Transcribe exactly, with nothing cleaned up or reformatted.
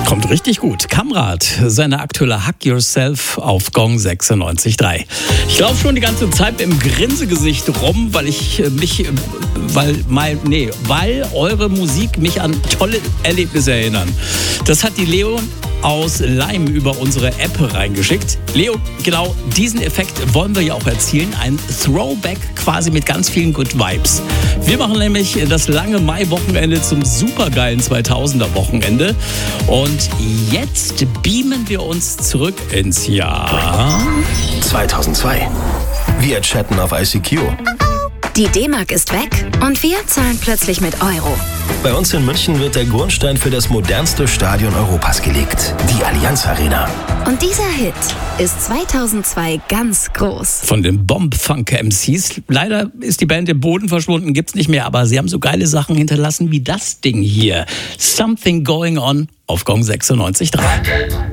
Kommt richtig gut. Kamrat, seine aktuelle Hug Yourself auf Gong sechsundneunzig Komma drei. Ich laufe schon die ganze Zeit im Grinsegesicht rum, weil ich mich, weil, mein, nee, weil eure Musik mich an tolle Erlebnisse erinnern. Das hat die Leo aus Leim über unsere App reingeschickt. Leo, genau diesen Effekt wollen wir ja auch erzielen. Ein Throwback quasi mit ganz vielen Good Vibes. Wir machen nämlich das lange Mai-Wochenende zum supergeilen zweitausender-Wochenende. Und jetzt beamen wir uns zurück ins Jahr zweitausendzwei. Wir chatten auf I C Q. Die D-Mark ist weg und wir zahlen plötzlich mit Euro. Bei uns in München wird der Grundstein für das modernste Stadion Europas gelegt, die Allianz Arena. Und dieser Hit ist zweitausendzwei ganz groß. Von den Bomb-Funk-M Cs. Leider ist die Band im Boden verschwunden, gibt's nicht mehr, aber sie haben so geile Sachen hinterlassen wie das Ding hier. Something Going On auf Gong sechsundneunzig Komma drei.